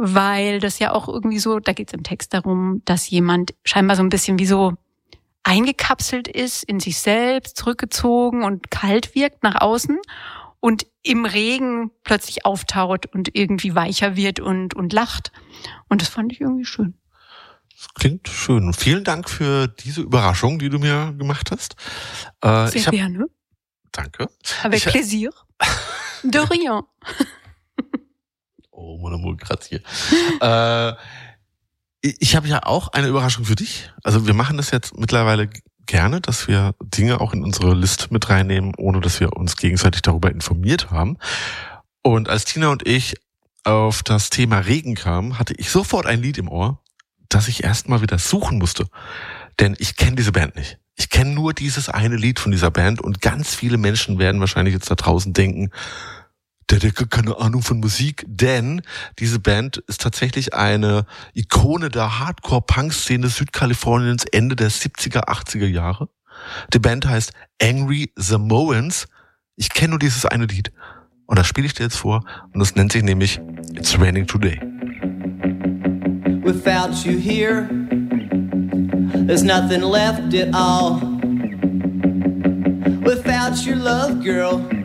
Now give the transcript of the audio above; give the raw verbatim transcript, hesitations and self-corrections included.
weil das ja auch irgendwie so, da geht es im Text darum, dass jemand scheinbar so ein bisschen wie so eingekapselt ist in sich selbst, zurückgezogen und kalt wirkt nach außen und im Regen plötzlich auftaucht und irgendwie weicher wird und, und lacht. Und das fand ich irgendwie schön. Das klingt schön. Vielen Dank für diese Überraschung, die du mir gemacht hast. Äh, Sehr ich hab, gerne. Danke. Avec ich, plaisir. De rien. Oh, mon amour, grazie. äh, ich habe ja auch eine Überraschung für dich. Also wir machen das jetzt mittlerweile gerne, dass wir Dinge auch in unsere Liste mit reinnehmen, ohne dass wir uns gegenseitig darüber informiert haben. Und als Tina und ich auf das Thema Regen kamen, hatte ich sofort ein Lied im Ohr, das ich erstmal wieder suchen musste. Denn ich kenne diese Band nicht. Ich kenne nur dieses eine Lied von dieser Band und ganz viele Menschen werden wahrscheinlich jetzt da draußen denken, der hat ja keine Ahnung von Musik, denn diese Band ist tatsächlich eine Ikone der Hardcore-Punk-Szene Südkaliforniens Ende der siebziger, achtziger Jahre. Die Band heißt Angry Samoans. Ich kenne nur dieses eine Lied und das spiele ich dir jetzt vor und das nennt sich nämlich It's Raining Today. Without you here, there's nothing left at all. Without your love, girl,